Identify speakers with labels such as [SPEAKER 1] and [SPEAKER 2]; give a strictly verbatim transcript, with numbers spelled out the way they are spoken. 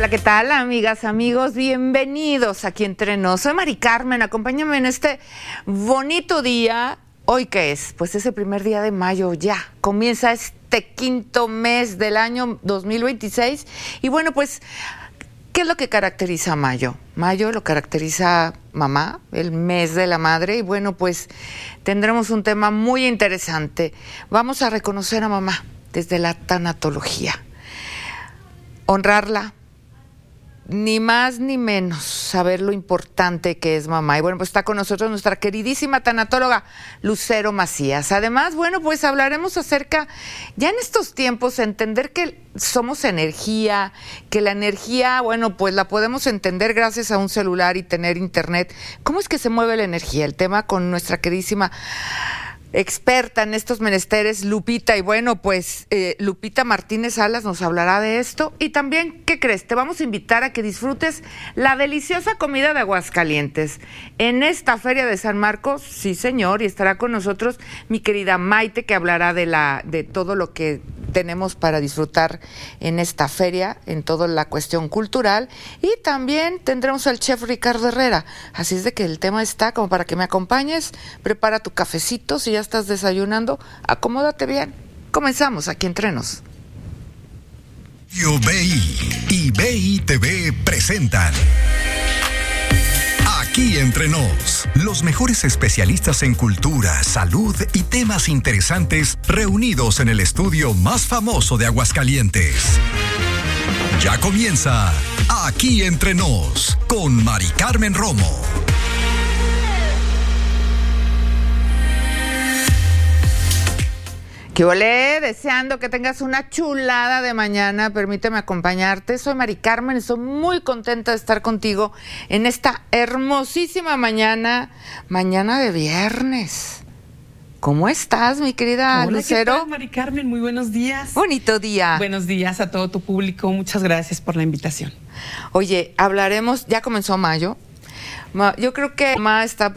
[SPEAKER 1] Hola, ¿qué tal, amigas, amigos? Bienvenidos aquí Entre Nos. Soy Mari Carmen, acompáñame en este bonito día. ¿Hoy qué es? Pues es el primer día de mayo ya. Comienza este quinto mes del año dos mil veintiséis. Y bueno, pues, ¿qué es lo que caracteriza a mayo? Mayo lo caracteriza mamá, el mes de la madre. Y bueno, pues tendremos un tema muy interesante. Vamos a reconocer a mamá desde la tanatología. Honrarla. Ni más ni menos saber lo importante que es mamá. Y bueno, pues está con nosotros nuestra queridísima tanatóloga Lucero Macías. Además, bueno, pues hablaremos acerca, ya en estos tiempos, entender que somos energía, que la energía, bueno, pues la podemos entender gracias a un celular y tener internet. ¿Cómo es que se mueve la energía? El tema con nuestra queridísima experta en estos menesteres, Lupita. Y bueno, pues eh, Lupita Martínez Salas nos hablará de esto. Y también, ¿qué crees? Te vamos a invitar a que disfrutes la deliciosa comida de Aguascalientes en esta Feria de San Marcos. Sí, señor, y estará con nosotros mi querida Maite, que hablará de la de todo lo que tenemos para disfrutar en esta feria, en toda la cuestión cultural. Y también tendremos al chef Ricardo Herrera. Así es de que el tema está como para que me acompañes. Prepara tu cafecito, si ya estás desayunando, acomódate bien. Comenzamos aquí Entre Nos.
[SPEAKER 2] Yo B I y B I T V presentan Aquí Entre Nos, los mejores especialistas en cultura, salud y temas interesantes reunidos en el estudio más famoso de Aguascalientes. Ya comienza Aquí Entre Nos con Mari Carmen Romo.
[SPEAKER 1] ¡Qué olé! Deseando que tengas una chulada de mañana. Permíteme acompañarte. Soy Mari Carmen y estoy muy contenta de estar contigo en esta hermosísima mañana, mañana de viernes. ¿Cómo estás, mi querida
[SPEAKER 3] Hola,
[SPEAKER 1] Lucero?
[SPEAKER 3] ¿qué tal, Mari Carmen? Muy buenos días.
[SPEAKER 1] Bonito día.
[SPEAKER 3] Buenos días a todo tu público. Muchas gracias por la invitación.
[SPEAKER 1] Oye, hablaremos, ya comenzó mayo. Yo creo que mamá está